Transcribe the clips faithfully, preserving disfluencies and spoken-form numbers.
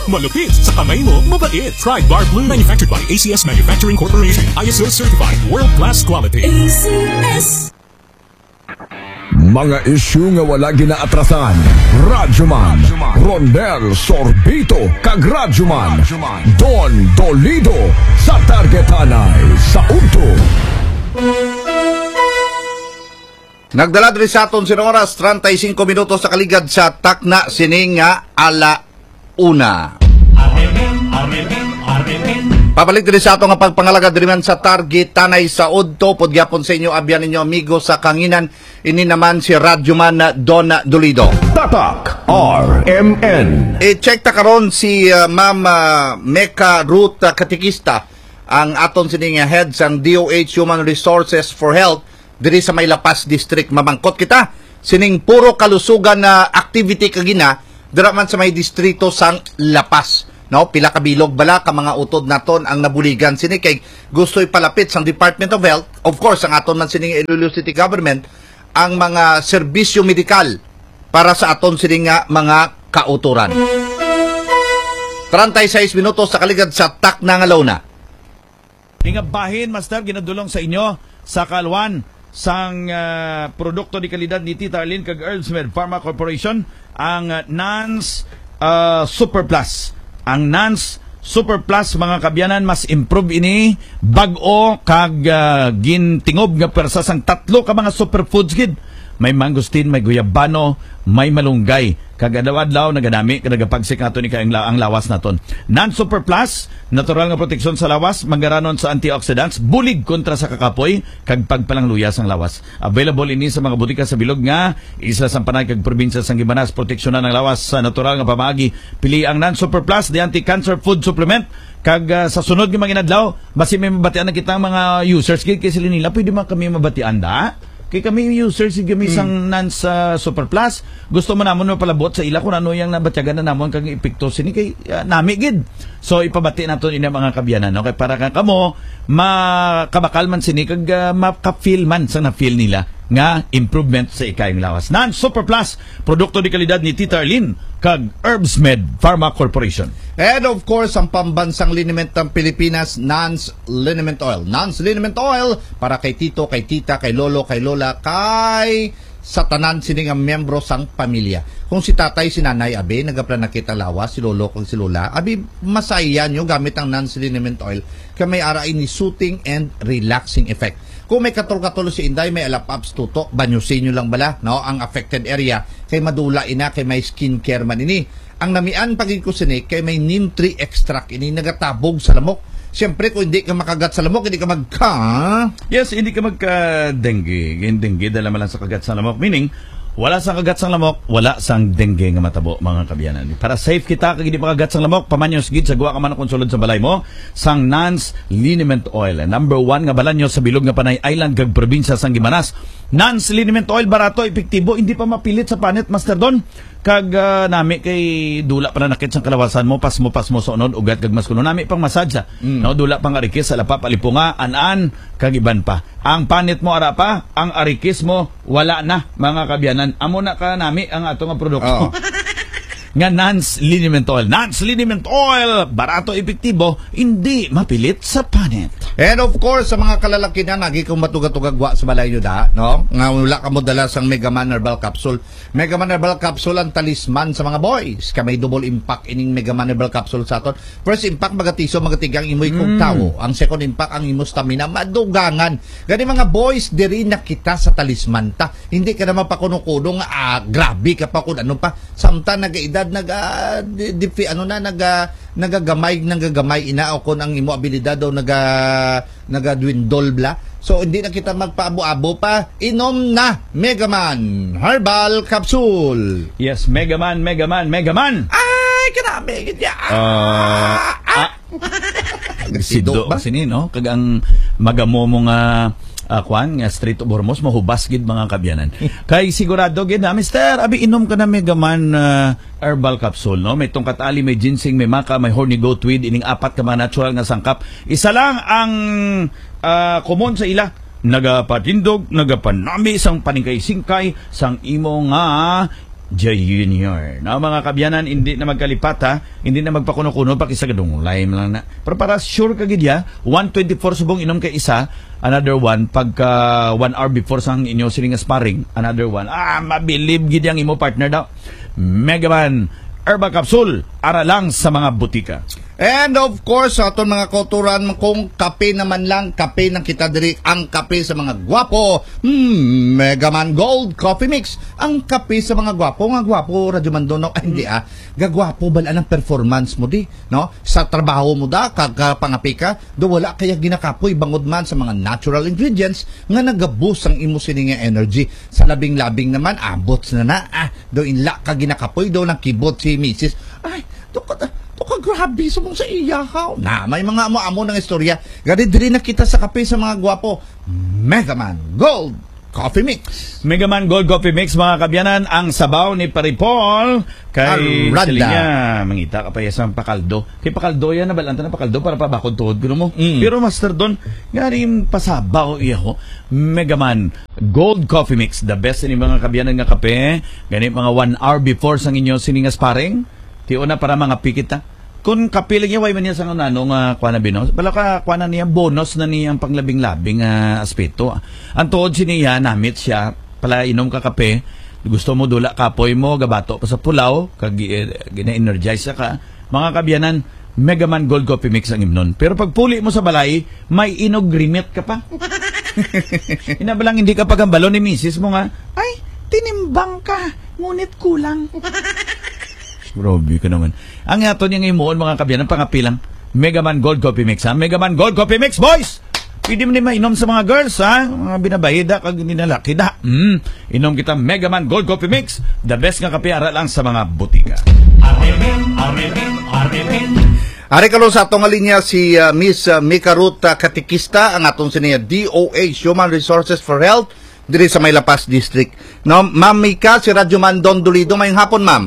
Malupit sa kamay mo, mabait. Try Bar Blue, manufactured by A C S Manufacturing Corporation. I S O certified, world-class quality. A C S. Mga isyu nga wala ginaatrasan. Radyoman Rondel Sorbito kag Radyoman Don Dolido sa targetanay sa Udto. Nagdala diri sa aton sin oras treinta y cinco minutos sa kaligad sa takna sining nga ala una. Pabalik diri sa ato nga pagpangalaga diri man sa target tanay sa Udto pod gyapon sa inyo abyan ninyo amigo sa Kanginan. Ini naman si Radyoman Don Dolido. Tatak R M N. I-check ta karon si uh, Ma'am uh, Mecca Ruth uh, Katikista ang aton sining nga head sang D O H Human Resources for Health diri sa Maylapas District. Mamangkot kita sining puro kalusugan na activity kagina dira man sa may distrito sang Lapas. No, pila ka bilog bala ka mga utod naton ang nabuligan sini kay gustoy palapit sang Department of Health, of course ang aton man sining Iloilo City Government ang mga serbisyo medikal para sa aton sining nga mga kauturan. treinta y seis minutos sa kaligad sa takna nga launa. Nga bahin master ginadulong sa inyo sa kalwan sang uh, produkto di kalidad ni Tita Arlene kag Herbsmed Pharma Corporation ang uh, Nance uh, Super Plus. Ang Nance Super Plus mga kabyanan mas improve ini bag-o kag uh, gintingob nga persa sang tatlo ka mga superfoods gid. May mangustin, may guyabano, may malunggay. Kagadawad-law naganami kadagapagsik nato ni kay ang lawas naton. Nance Super Plus, natural nga proteksyon sa lawas, mangaranon sa antioxidants, bulig kontra sa kakapoy kag pagpalangluyas ang lawas. Available ini sa mga butika sa bilog nga isa sa panay kag probinsya sang Gimanas, proteksyonan ang lawas sa natural nga pamaagi. Pili ang Nance Super Plus, the anti-cancer food supplement. Kag uh, sa sunod nga mga inadlaw, basi may mabatian na kita mga users kay sila nila pwede man kami mabatian da. Kay kami users si kami sang mm. Nance uh, Super Plus. Gusto mo namon palabot sa ila kung ano yang nabatyagan na namon kang epekto sini kay uh, nami gid. So ipabati naton ina mga kabyanan no kay para ka kamo makabakal man sini kag uh, maka-feel man sa na-feel nila nga improvement sa ikayong lawas. Nance Super Plus, produkto di kalidad ni Tita Arlene kag Herbsmed Pharma Corporation. And of course, ang pambansang liniment ng Pilipinas, Nance Liniment Oil. Nance Liniment Oil para kay tito, kay tita, kay lolo, kay lola, kay sa tanan sining ang miyembro sang pamilya. Kung si tatay, si nanay, abi, nagaplan nakita lawas, si lolo, kung si lola, abi, masaya nyo gamit ang Nance Liniment Oil kaya may ara ini soothing and relaxing effect. Kung may katol-katol si Inday, may alapaps tuto, banyusin nyo lang bala, no? Ang affected area, kay madula ina, kay may skincare man ini. Ang namian pagin ko sinik, kay may neem tree extract ini, nagatabog sa lamok. Siyempre, kung hindi ka makagat sa lamok, hindi ka magka... Yes, hindi ka magka-dengue. Dengue, dala lang sa kagat sa lamok. Meaning, wala sang kagat sang lamok, wala sang dengue nga matabo mga kabyanan. Para safe kita kag hindi makagat sang lamok, pamanyos gid sa guwa ka man konsulod sa balay mo sang Nance Liniment Oil. Number one nga balanyo sa bilog nga Panay Island kag probinsya sang Gimanas. Nance Liniment Oil barato, epektibo, hindi pa mapilit sa panet Master Don. Kag uh, nami kay dula pa na nakit sang kalawasan mo, pas mo pas mo sa unod ugat kag mas kuno nami pang masadya. Mm. No, dula pang arikis sa lapa palipunga an-an kag iban pa. Ang panit mo ara pa, ang arikis mo wala na mga kabyanan. Amo na ka nami ang ato nga produkto. Oh. Nga Nance Liniment Oil. Nance Liniment Oil, barato, epektibo, hindi mapilit sa panet. And of course, sa mga kalalaki na nagi kung matugatugagwa sa balay nyo da, no? Nga wala ka mo dala sang Megaman Herbal Capsule. Megaman Herbal Capsule ang talisman sa mga boys. Kamay double impact ining Megaman Herbal Capsule sa aton. First impact, magatiso, magatigang imoy kong mm. tao. Ang second impact, ang imo stamina, madugangan. Gani mga boys, diri na kita sa talisman ta. Hindi ka naman pakuno-kuno nga, ah, grabe ka pa kung ano pa. Samta nag-edad naga di, di, ano na naga nagagamay nagagamay ina o kon ang imo abilidad daw naga nagadwindol bla. So hindi na kita magpaabo-abo pa, inom na Megaman Herbal Capsule. Yes, Megaman, Megaman, Megaman. Ay, kanami gid ya. Uh, ah. Sido ba sini no kag ang magamo mo nga uh, kwan nga Street of Hormuz mahubas gid mga kabyanan. Kay sigurado gid na Mister abi inom ka na Megaman uh, Herbal Capsule no, may tungkat ali, may ginseng, may maca, may horny goat weed, ining apat ka mga natural nga sangkap. Isa lang ang uh, common sa ila, nagapatindog, nagapanami sang paningkay-singkay sang imo nga Junior. Na mga kabyanan, hindi na magkalipat ha, hindi na magpakuno-kuno, pakisagadong lime lang na. Pero para sure ka gidya, one twenty-four subong inom kay isa, another one, pagka one hour before sang inyo siling sparring, another one. Ah, mabilib gid ang imo partner daw. Megaman Herbal Capsule, ara lang sa mga butika. And of course, sa aton mga kauturan, kung kape naman lang, kape ng kita diri, ang kape sa mga gwapo, hmm, Megaman Gold Coffee Mix. Ang kape sa mga gwapo, mga gwapo, Radyo Mandono, ay hindi ah, gagwapo bala ng performance mo di, no? Sa trabaho mo da, kagapangapi ka, do wala kaya ginakapoy, bangod man sa mga natural ingredients, nga nagaboost ang imo sining energy. Sa labing-labing naman, abot na na, ah, do inla ka ginakapoy, do nang kibot si Missus Ay, do ka, ka grabe sa mong sa iyahaw. Na, may mga amo-amo ng istorya. Gadi diri na kita sa kape sa mga gwapo. Megaman Gold Coffee Mix. Megaman Gold Coffee Mix, mga kabyanan, ang sabaw ni Paripol kay Aranda. Silinya. Mangita ka pa yasang pakaldo. Kay pakaldo yan, nabalanta na pakaldo para pabakod tuhod. Pero mo, Mm. pero master doon, galing pasabaw iyaho. Megaman Gold Coffee Mix, the best ni mga kabyanan nga kape. Ganit mga one hour before sang inyo siningas paring. Tiyo na para mga pikit ha. Kung kapiling niya, way man niya sa nanong uh, kwa na binos, bala ka kwa na niya bonus na niyang panglabing-labing uh, aspeto. Ang tuod siniya, namit siya, pala inom ka kape, gusto mo dula kapoy mo, gabato pa sa pulaw, kag gina-energize ka. Mga kabyanan, Megaman Gold Coffee Mix ang imnon. Pero pag puli mo sa balay, may inog grimit ka pa. Inabalang hindi ka pagambalo ni misis mo nga, ay, tinimbang ka, ngunit kulang. Grabe ka naman. Ang yato niya ngayon mga kabyan, ang pangapilang Megaman Gold Coffee Mix, ha? Megaman Gold Coffee Mix, boys! Pwede mo na mainom sa mga girls, ha? Mga binabayida, kag nilalaki da. Mm. Inom kita Megaman Gold Coffee Mix, the best nga kape, ara lang sa mga butika. Arrepen, arrepen, arrepen. Ari karon sa atong linya si uh, Miss uh, Mika Ruth uh, Katikista, ang atong siniya D O H, Human Resources for Health, diri sa Maylapas District. No, Ma'am Mika, si Radyo Mandon Dolido, mayong hapon, ma'am.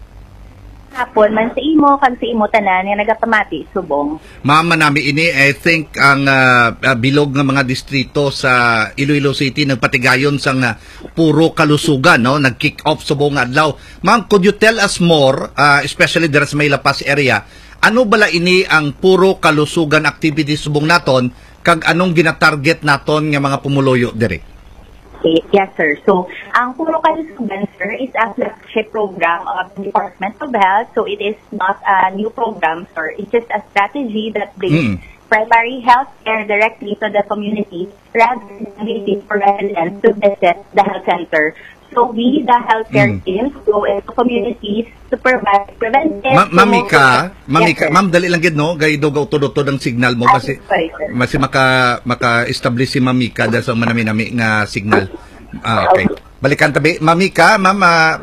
Hapon man sa imo kag sa imo tanan nga nagapamati subong. Ma'am, nami ini, I think ang uh, uh, bilog ng mga distrito sa Iloilo City nagpatigayon sang uh, puro kalusugan, no? Nag-kick off subong adlaw. Ma'am, could you tell us more, uh, especially there sa Maylapas area, ano bala ini ang puro kalusugan activities subong naton kag anong gina-target naton nga mga pumuloyo dire? Yes, sir. So, ang Puro Kalusugan, sir, is a flagship program of the Department of Health. So, it is not a new program, sir. It's just a strategy that brings mm. primary health care directly to the community rather than waiting for residents to visit the health center. So, we, the healthcare mm. teams, go into communities to provide preventive... Ma Mamika, Mamika, yes, ma'am, dali lang gid no, gay do gaw tudot-tudot ang signal mo kasi kasi maka maka-establish si Mamika dahil sa manami-nami nga signal. Ah, okay. Balikan tabi, Mamika, ma'am. Uh,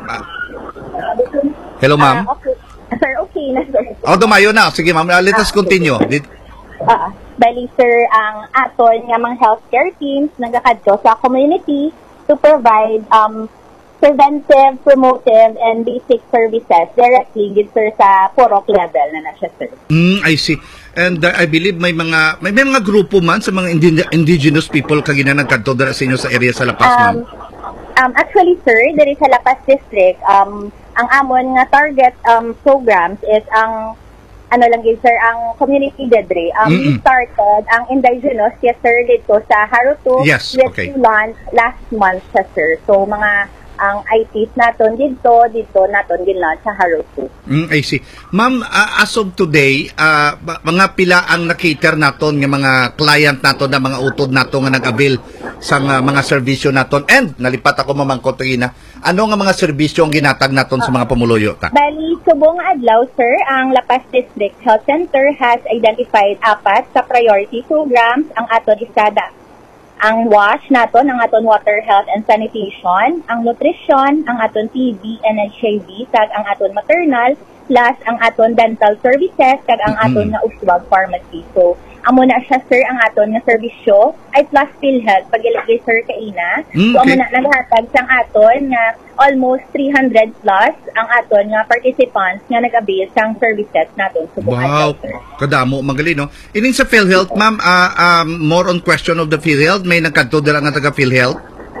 hello, ma'am. Uh, okay. Sir, okay na, sir. Oh, dumayo na. Sige, ma'am. Uh, let us continue. Did... Uh, bali, sir, ang aton nga mga healthcare teams nagakadto sa community to provide um preventive, promotive, and basic services directly gid sir sa Purok level na na siya, sir. Mm, I see. And uh, I believe may mga may, may mga grupo man sa mga indi indigenous people kagina nagkadto dira sa inyo sa area sa Lapas, ma'am. Um, um, actually, sir, diri sa Lapas District, um, ang amon nga target um, programs is ang ano lang gid sir, ang community dedre. Um, Mm-mm. we started ang indigenous, yes sir, dito sa Haruto, Yes, with okay. launch last month siya, sir. So, mga ang I Ts naton dito, dito naton gin-launch sa Haruto. Mm, I see. Ma'am, uh, as of today, uh, mga pila ang na-cater naton nga mga client naton na mga utod nato nga nag-avail sa uh, mga serbisyo naton. And nalipat ako mamangkot na ano nga mga serbisyo ang ginatag naton sa mga pumuloyo ta? Bali, subong adlaw, sir, ang Lapas District Health Center has identified apat sa priority programs ang aton isada. Ang wash naton, ang aton water health and sanitation, ang nutrition, ang aton T B and H I V, kag ang aton maternal, plus ang aton dental services, kag ang aton nga uswag pharmacy. So, amo na siya, sir, ang aton nga serbisyo ay plus PhilHealth pag ilagay, sir, kaina. Mm, so, amo okay. na naghatag sang aton nga almost three hundred plus ang aton nga participants nga nag-avail sang services naton subong Wow, adlaw, sir. kadamo magaling no. Ining sa PhilHealth, ma'am, uh, um, more on question of the PhilHealth, may nagkadto dira nga taga PhilHealth.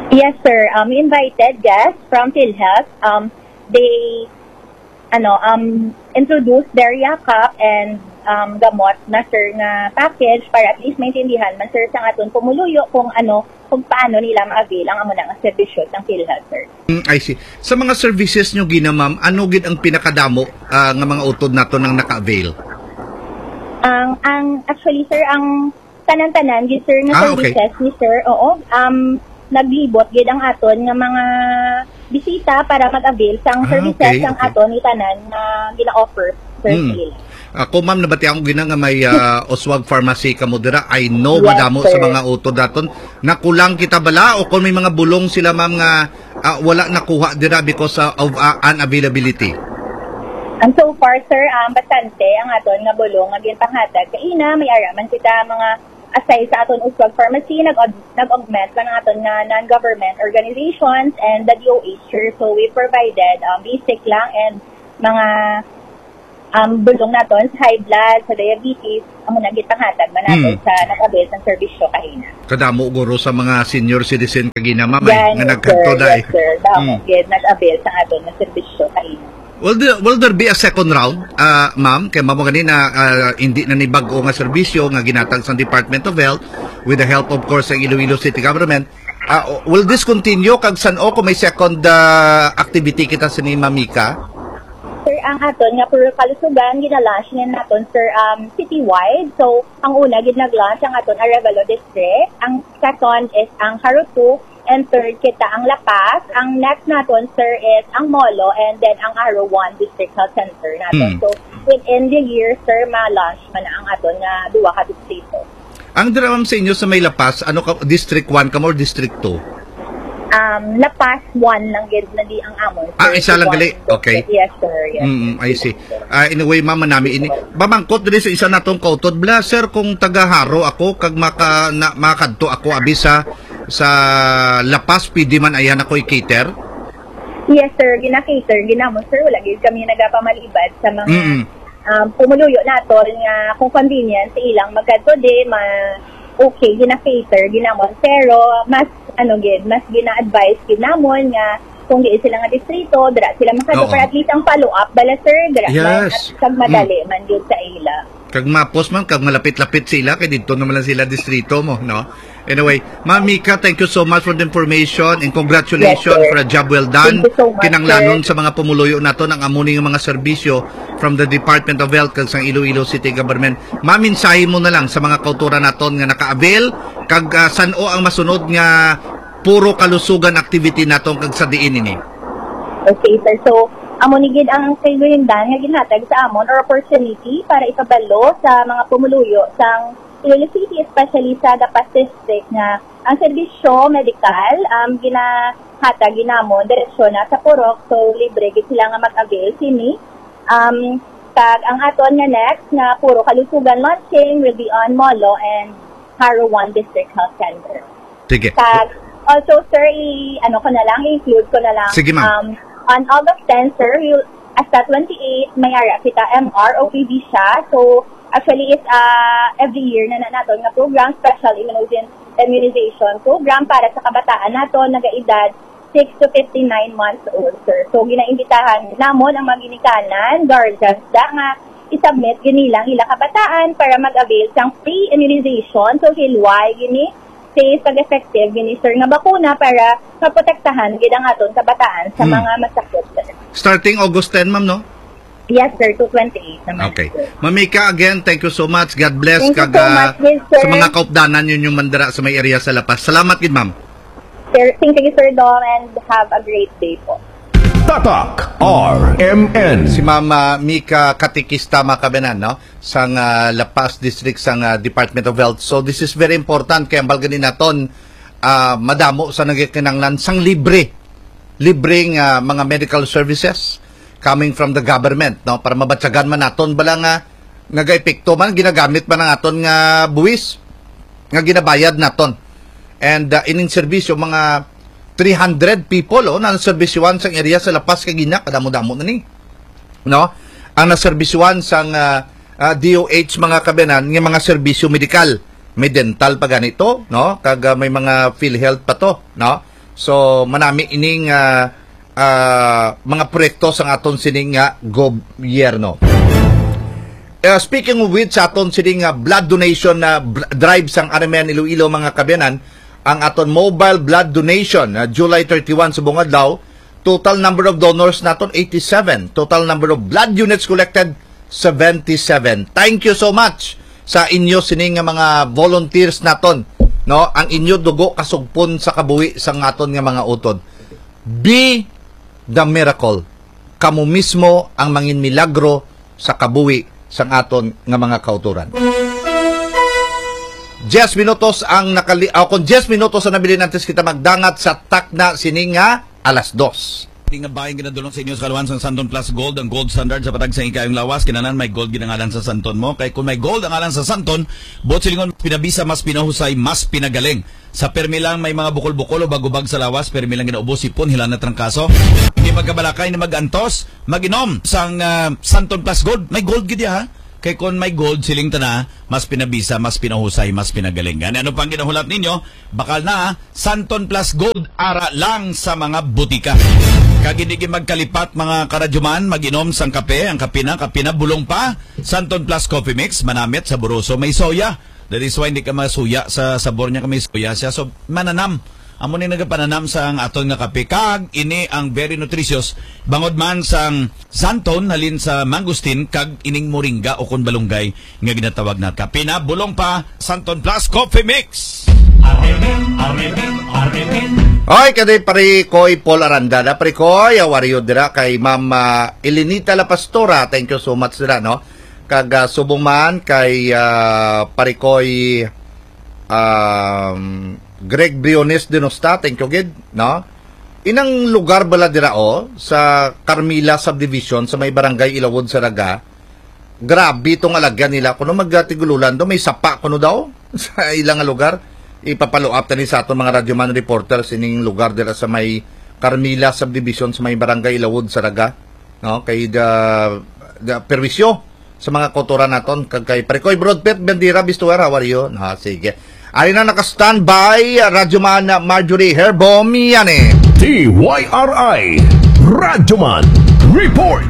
Yes, sir. Um, we invited guests from PhilHealth. Um, they, ano, um, introduced their yakap and um, gamot na, sir, na package para at least maintindihan man, sir, sa aton pumuluyo kung ano, kung paano nila ma-avail ang amo na nga servisyo ng PhilHealth, sir. Mm, I see. Sa mga services nyo gina, ma'am, ano gid ang pinakadamo uh, nga mga utod nato nang naka-avail? Ang, ang, actually, sir, ang tanan-tanan, gid, sir, nga Ah, okay. services ni sir, oo, um, naglibot gid ang aton nga mga bisita para mag-avail sang Ah, services okay, ang okay. aton ni tanan na gina-offer, sir, Hmm. mm. Ako, ma'am, nabati akong gina nga may uh, Oswag Pharmacy Kamudira. I know Yes, madamo sir. sa mga utod daton. Nakulang kita bala o kung may mga bulong sila, ma'am, nga uh, wala nakuha dira because uh, of uh, unavailability? And so far, sir, um, bastante ang aton nga bulong nga ginpanghatag kay ina may araman kita mga aside sa aton Uswag Pharmacy, nag- nag-augment lang ang aton nga non-government organizations and the D O H, sir. So we provided um, basic lang and mga um, bulong naton sa high blood, sa diabetes, ang muna gitanghatag man naton Hmm. sa nag-avail ng serbisyo kahina. Kadamo guro sa mga senior citizen kagina, ma'am, ay, Yan, nga sir, nagkanto dai. yes, sir. Damo, Hmm. gid nag-avail sa aton ng serbisyo kahina. Will there, will there be a second round, uh, ma'am? Kaya mamo ganina, uh, hindi na ni bago nga serbisyo nga ginatag sa Department of Health with the help, of course, ng Iloilo City Government. Uh, will this continue kag san-o kung may second uh, activity kita sa ni Mamika? Sir, ang aton nga puro kalusugan, ginalaunch niya naton, sir, um, citywide. So, ang una, ginag-launch ang aton Arevalo District. Ang second is ang Harutu. And third, kita ang La Paz. Ang next naton, sir, is ang Molo. And then, ang Aro one District Health Center naton. Hmm. So, within the year, sir, ma-launch man ang aton nga duwa ka distrito. Ang diramam sa inyo sa may Lapas, ano ka, District one ka mo or District two? Um, La Paz one lang gid na di ang amon. Ah, isa lang One gali. district. Okay. Yes, sir. Yes. Mm, I see. Uh, anyway, mama nami ini. Bamangkot diri sa isa natong kautod bla, sir, kung taga-haro ako kag maka na, makadto ako abi sa sa Lapas, pwede man ayan ako i-cater. Yes, sir. Gina-cater. Ginamon, sir. Wala gid kami nagapamalibad sa mga Mm. um, pumuluyo naton nga kung convenient sa ilang magkadto di ma okay gina-cater ginamon, pero mas ano gid mas gina-advise ginamon nga kung di sila nga distrito dira sila makadto Oo. para at least ang follow up bala, sir, dira man Yes. at kag madali man gid sa ila. Kag mapos man kag malapit-lapit sila kay dito naman lang sila distrito mo, no? Anyway, Ma'am Mika, thank you so much for the information and congratulations Yes, sir. for a job well done. Thank you so much, Kinanglanon sir. sa mga pumuluyo nato ng amuni nga mga serbisyo from the Department of Health kag sa Iloilo City Government. Ma'am, mensahe mo na lang sa mga kautura naton nga naka-avail kag uh, san-o ang masunod nga puro kalusugan activity naton kag sa diin ini. Okay, sir. So, amo ni gid ang kayuhindan nga ginhatag sa amon or opportunity para ipabalo sa mga pumuluyo sang Iloilo City, especially sa Dapas District nga ang serbisyo medical um ginahatag ginamon diretsyon na sa Purok, so libre gid sila nga mag-avail sini. Um kag ang aton nga next nga puro kalusugan launching will be on Molo and Haro one District Health Center. Sige. Kag also, sir, i, ano ko na lang, i-include ko na lang. Sige, ma'am. Um, on August tenth, sir, we'll, hasta twenty-eight, may ara kita M R O P V siya. So, actually, it's uh, every year na na naton nga program, special immunization, immunization program para sa kabataan naton, nag-edad six to fifty-nine months old, sir. So, ginaimbitahan namon ang mga ginikanan, guardians, da nga, isubmit ginilang ilang kabataan para mag-avail sang free immunization. So, hilway, gini, safe ag effective gini, sir, nga bakuna para maprotektahan gid ang aton kabataan sa Hmm. mga masakit, sir. Starting August tenth, ma'am, no? Yes, sir, to twenty-eight naman. Okay. sir. Mamika, again, thank you so much. God bless. Thank you kag, so ah, much, yes, sir. sa mga kaupdanan yun yung mandara sa may area sa Lapas. Salamat, gid, ma'am. Sir, thank you, sir, Dom, and have a great day po. Tatak R M N. Si Mama Mika Katikista Makabenan, no? Sang uh, Lapas District sang uh, Department of Health. So this is very important kay ambal ganin naton uh, madamo sa nagikinanglan sang libre. Libreng uh, mga medical services coming from the government, no? Para mabatsagan man naton bala nga nagaepekto man ginagamit man ang aton nga buwis nga ginabayad naton. And uh, ining serbisyo mga three hundred people oh na naserbisyuan sang area sa Lapas kay gina kadamo-damo na ni, no? Ang naserbisyuan sang uh, uh, D O H mga kabenan nga mga serbisyo medikal, may dental pa ganito, no? Kag uh, may mga PhilHealth pa to, no? So manami ining uh, uh, mga proyekto sa aton sining nga gobyerno. Uh, speaking of which, sa aton sining uh, blood donation na uh, drive sang Aramian Iloilo mga kabyanan, ang aton mobile blood donation uh, July thirty-first sa bungad daw, total number of donors naton eighty-seven, total number of blood units collected seventy-seven. Thank you so much sa inyo sining nga mga volunteers naton, no? Ang inyo dugo kasugpon sa kabuhi sang aton nga mga utod. Be the miracle. Kamo mismo ang mangin milagro sa kabuhi sang aton nga mga kauturan. ten minutos ang nakali oh, kung ten minutos ang nabili natin kita magdangat sa takna sining nga alas dos. Hindi nga bayan ginadulong sa inyo sa kaluan sa Santon Plus Gold, ang gold standard sa patag sa ikayong lawas. Kinanan may gold ginangalan sa Santon mo. Kaya kung may gold ang ngalan sa Santon, buot silingon pinabisa, mas pinahusay, mas pinagaling. Sa permi lang may mga bukol-bukol o bagubag sa lawas, permi lang ginaubos sipon, hilan na trangkaso. Hindi magkabalakay na magantos, maginom sang uh, Santon Plus Gold. May gold gid ha. Kay kung may gold siling tana, mas pinabisa, mas pinahusay, mas pinagaling. Yan. Ano pang ginahulat ninyo? Bakal na, Santon Plus Gold, ara lang sa mga butika. Kaginigin magkalipat mga karadyuman, mag-inom sang kape, ang kape na, kape na, bulong pa. Santon Plus Coffee Mix, manamit sa buroso, may soya. That is why hindi ka masuya sa sabor niya, may soya siya. So, mananam. Amo ni nagapananam sang aton nga kape. Kag ini ang very nutritious. Bangod man sang Santon halin sa mangustin kag ining moringa o kon balunggay nga ginatawag na kape na. Bulong pa Santon Plus Coffee Mix. Aremen, aremen, aremen. Oy, kaday pare koy Paul Aranda na pare koy awariyo dira kay Ma'am uh, Elenita La Pastora. Thank you so much dira no. Kag uh, subong man kay uh, pare koy um Greg Briones Dinosta, thank you gid, no? Inang lugar bala dira o sa Carmila Subdivision sa may barangay Ilawod sa Raga. Grabe itong alagyan nila kuno magtigululan do may sapa kuno daw sa ilang lugar. Ipapalo up tani sa aton mga radyoman reporters ining lugar dira sa may Carmila Subdivision sa may barangay Ilawod sa Raga, no? Kay da, da perwisyo sa mga kotoran naton kag kay Prekoy Broadpet Bendira Bistuer, how are you? Ha, sige. Ari na naka-standby, Radyoman Marjorie Herbom, yan eh. T Y R I, Radyoman Report.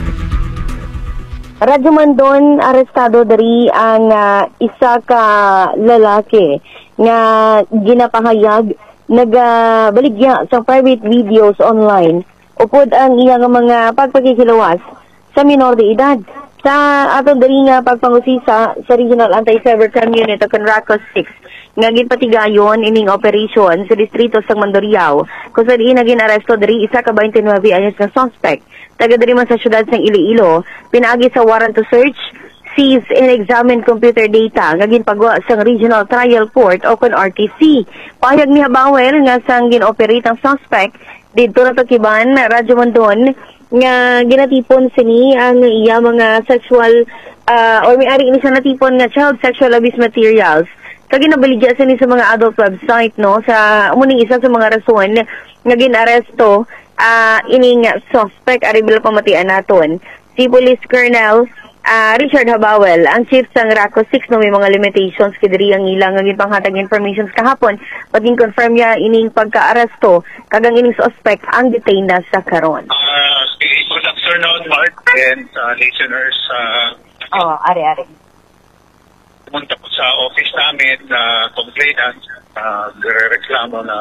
Radyoman doon, arestado dari ang uh, isa ka lalaki nga ginapahayag, nagabaligya sa private videos online, upod ang iyang mga pagpakikilawas sa minor de edad. Sa atong dari nga pagpangusisa sa Regional Anti-Cybercrime Unit o Conracos six, nga ginpatigayon ining operation sa distrito sa Mandurriao, kung saan inagin aresto dari isa ka twenty-nine anyos na suspect. Taga dari man sa syudad ng Iloilo, pinaagi sa warrant to search, seize and examine computer data, nga ginpagawa sa Regional Trial Court o kon R T C. Pahayag ni Habawel nga sang gin-operate ang suspect, dito na to kiban, radyo man doon, nga ginatipon sini ang iya mga sexual uh, or may ari ini siya natipon nga child sexual abuse materials kag ginabaligya sini sa mga adult website no sa umuning isa sa mga rason nga ginaresto uh, ining suspect ari bila pamatian naton si Police Colonel uh, Richard Habawel, ang chief sang Raco six no may mga limitations kidiri ang ilang nga ginpanghatag informations kahapon paging confirm niya ining pagka-aresto kagang ining suspect ang detained na sa karon. Uh, good afternoon, Mark, and uh, listeners. Uh, oh, ari-ari. Pumunta po sa office namin na uh, complainant, uh, nagre-reklamo na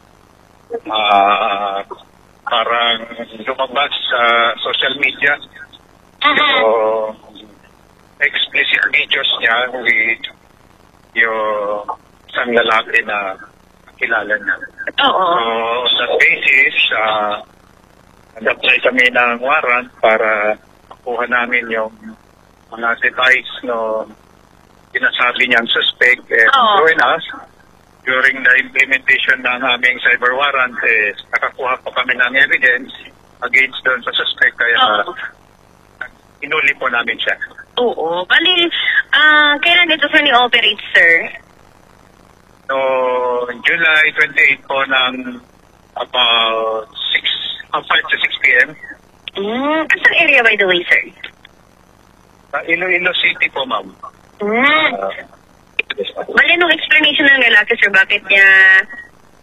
uh, parang lumabas sa social media. So, explicit videos niya with yung isang lalaki na kilala niya. Oo. So, sa basis, uh, nag-apply kami ng warrant para makuha namin yung mga device no sinasabi niyang suspect and oh. join us during the implementation ng aming cyber warrant eh, nakakuha pa kami ng evidence against doon sa suspect kaya oh. inuli po namin siya. Oo. Bali, uh, kailan ito sir ni-operate, sir? So, July twenty-eighth po ng about six five to six p m Mm, saan area by the way, sir? Uh, Iloilo City po, ma'am. Mm. Uh, Bali, nung explanation ng lalaki, sir, bakit niya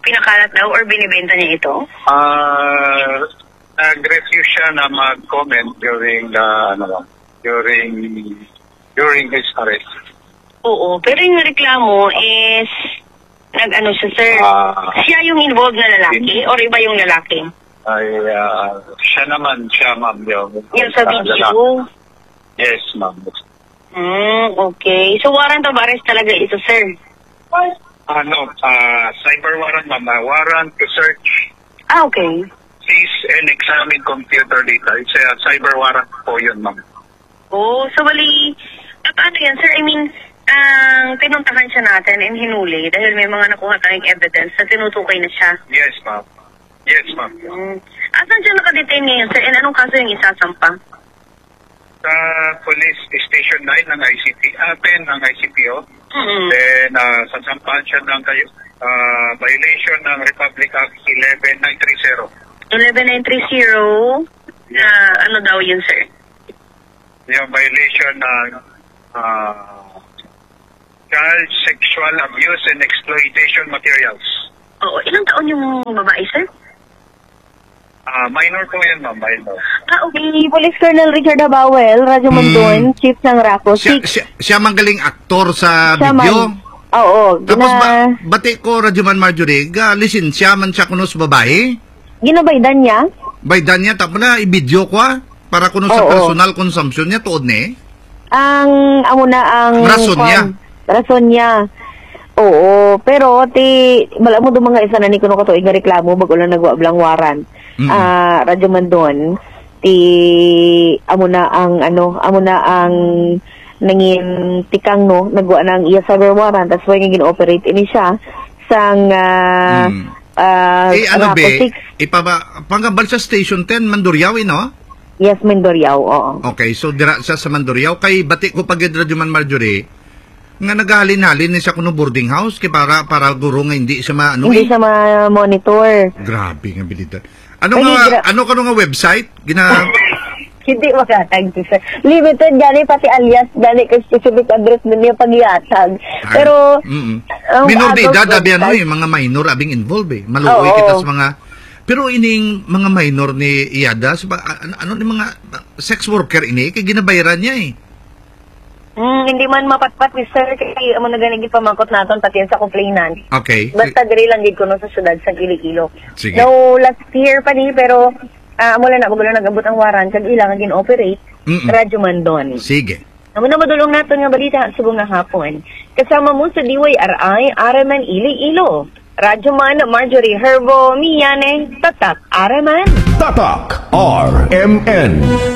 pinakalat daw or binibenta niya ito? Uh, nag-refuse siya na mag-comment during the, ano, during, during his arrest. Oo, pero yung reklamo is, nag-ano siya, sir? Ah. Siya yung involved na lalaki or iba yung lalaki? Ay, uh, siya naman, siya, ma'am, yung, Yung sa uh, video? lalaki. Yes, ma'am. Hmm, okay. So, warrant of arrest talaga ito, sir? Ano, uh, cyber warrant, ma'am. Uh, warrant to search, Ah, okay. seize and examine computer data. It's a cyber warrant po yun, ma'am. Oh, so bali, ah, paano yan, sir? I mean, ang pinuntahan siya natin and hinuli dahil may mga nakuha tayong evidence na tinutukay na siya. Yes, ma'am. Yes, ma'am. Hmm. Asan siya nakadetain ngayon, sir? And anong kaso yung isasampa? Sa Police Station nine ng I C P, uh, pen ng I C P O. Mm-hmm. Then, uh, sasampahan siya ng kayo, uh, violation ng Republic Act eleven nine thirty. eleven nine thirty, na ano daw yun, sir? Yung violation ng uh, child sexual abuse and exploitation materials. Oo, ilang taon yung babae, sir? Uh, minor po yan, ma'am, minor. Ah, okay. Si Police Colonel Richard Abawel, Radyo Mondon, Chief ng RACO. Siya, Six, siya, siya manggaling aktor sa siya video. man. Oo. Tapos Gina, ba, bati ko, Radyoman Marjorie, ga, lisensya man siya kuno sa babae. ginabaydan niya? Baydan niya, tapos na, i-video ko ah, para kuno sa Oo. personal consumption niya, tuod ni. Ang, amo na ang... Rason niya. Rason niya. Oo. Pero, ti, bala mo doon mga isa na ni kuno katuig nga reklamo, bago lang nagwablang waran. Mm-mm. Ah, Radyo Mondon, ti, amo na ang, ano, amo na ang nangin tikang no, nagwa na ang iya cyber warrant, that's why nga gin-operate ini siya sang, ah, Mm. ah, eh, ano Raco be, six. ipaba, panggabal sa Station ten, Mandurriao, eh, no? Yes, Mindoriao, oo. Okay, so dira siya sa Mandurriao. Kay bati ko pag Radyoman Marjorie, nga naghalin-halin ni siya kuno boarding house, kay para, para guro nga hindi siya ma, ano Hindi eh. siya ma-monitor. Grabe nga bilita. Ano Ay, nga, gra- ano ka nga website? Gina, Hindi makatag sir. Limited gani pati alias gani kay specific address na niya pagyatag. Pero mm ang minor de adult edad, abi ano website- eh, mga minor abing involved eh. Maluoy Oo. kita sa mga, pero ining mga minor ni Iyada, sa ba- ano, ano ni mga sex worker ini, kay ginabayaran niya eh. Mm, hindi man mapatpat ni sir kay amo na ganigi pamangkot naton pati yan sa complainant. Okay. Basta diri lang gid kuno sa syudad sa Iloilo. Sige. No, last year pa ni pero ah amo lang na bago lang nag-abot ang waran kag ilang gin-operate Mm-mm. Radyo Mondon. Sige. Amo na madulong naton nga balita subong nga hapon. Kasama mo sa D Y R I Araman Iloilo. Radyo Man Marjorie Herbo Miyane Tatak Araman. Tatak R M N.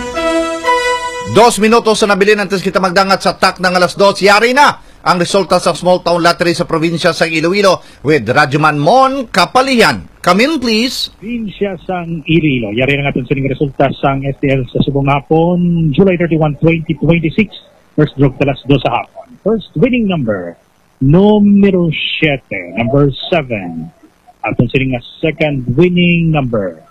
Dos minutos na nabili antes kita magdangat sa tak ng alas dos. Yari na ang resulta sa small town lottery sa probinsya sa Iloilo with Radyoman Mon Kapalian. Come in, please. Probinsya sang Iloilo. Yari na nga itong sining resulta sang S T L sa subong hapon, July thirty-first, twenty twenty-six. First draw talas dos sa hapon. First winning number, numero siete, number seven. At itong sining nga second winning number,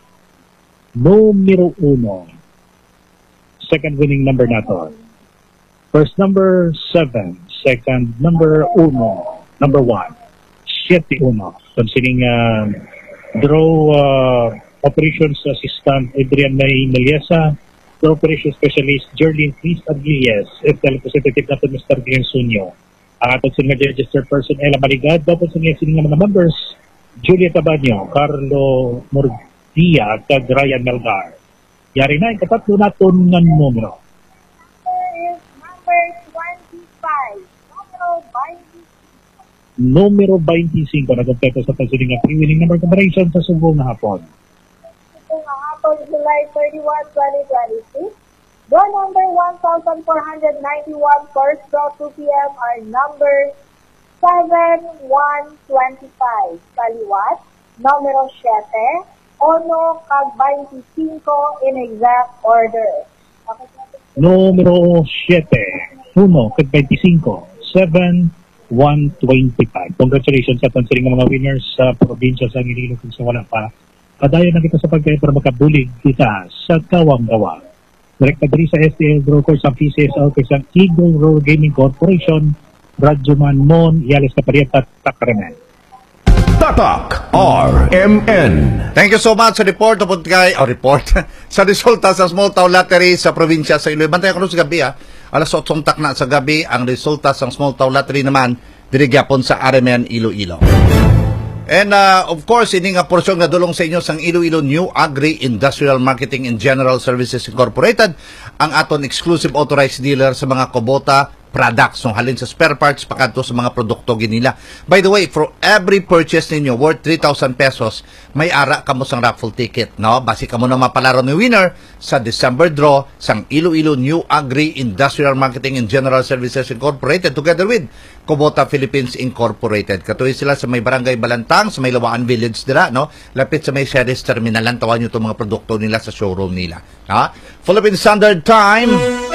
numero uno. Second winning number nato. First number seven, second number uno, number one, siete uno. Itong sining uh, draw uh, operations assistant Adrian May Meliesa, draw operations specialist Jerlyn Chris Aguilles, F T L representative nato Mister Glenn Sunyo. Ang atong sining registered person Ella Maligad, dapat sining sining mga members Julia Tabanyo, Carlo Mordia, kag Ryan Melgar. Yari na, katatlo naton ng numero. Number twenty-five. Numero twenty-five. Numero twenty-five na kompleto sa pagsiling ng pre-winning number combination sa subong na hapon. Ito nga hapon, July thirty-first, twenty twenty-six. Draw number one thousand four hundred ninety-one, first draw two p m are number seven one twenty-five. Kaliwat, numero siete, ono, kag twenty-five in exact order. Okay, Numero siete, uno, kag twenty-five, seven, one, twenty-five. Congratulations sa pansiling ng mga winners sa probinsya sa Iloilo kung sa wala pa. Padayon na kita sa pagkain para makabulig kita sa Kawang-Gawa. Direkta diri sa S T L Draw Course ang P C S L sa Eagle Road Gaming Corporation, Radyoman Mon, Iales Kapariat at Takramen. Tatak R M N. Thank you so much sa report tungkol kay oh, report sa resulta sa Small Town Lottery sa probinsya sa Iloilo. Bantayan ko sa gabi ha. Alas otsong takna sa gabi ang resulta sa Small Town Lottery naman dirigyapon sa R M N Iloilo. And uh, of course, ini nga porsyon nga dulong sa inyo sang Iloilo New Agri Industrial Marketing and General Services Incorporated, ang aton exclusive authorized dealer sa mga Kubota products, so halin sa spare parts pakadto sa mga produkto ginila. By the way, for every purchase ninyo worth three thousand pesos, may ara kamo sang raffle ticket, no? Basi kamo na mapalaro ni winner sa December draw sang Iloilo New Agri Industrial Marketing and General Services Incorporated together with Kubota Philippines Incorporated. Katuloy sila sa may Barangay Balantang, sa may Lawaan Village dira, no? Lapit sa may Sherry's Terminalan, tawan nyo itong mga produkto nila sa showroom nila. Ha? Philippine Standard Time.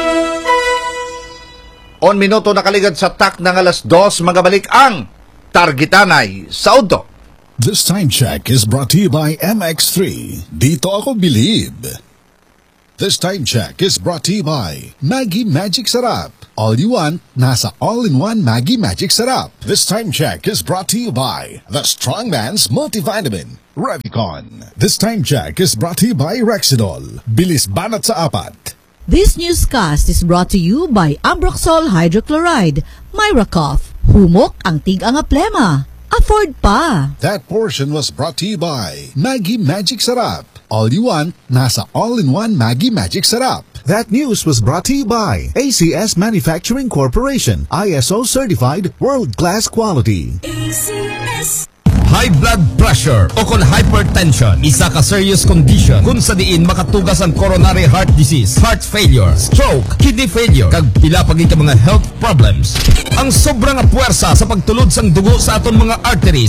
On minuto nakaligad sa tak ng alas dos, magabalik ang Targetanay sa Udto. This time check is brought to you by M X three. Dito ako believe. This time check is brought to you by Maggie Magic Sarap. All you want, nasa all-in-one Maggie Magic Sarap. This time check is brought to you by The Strongman's Multivitamin, Revicon. This time check is brought to you by Rexidol. Bilis banat sa apat. This newscast is brought to you by Ambroxol Hydrochloride, Myracough, humok ang tig-anga plema. Afford pa. That portion was brought to you by Maggie Magic Sarap. All you want, nasa all-in-one Maggie Magic Sarap. That news was brought to you by A C S Manufacturing Corporation, I S O certified world-class quality. A C S. High blood pressure o kung hypertension, isa ka serious condition kung sa diin makatugas ang coronary heart disease, heart failure, stroke, kidney failure, kag pila paging ka mga health problems. Ang sobrang puwersa sa pagtulod sang dugo sa aton mga arteries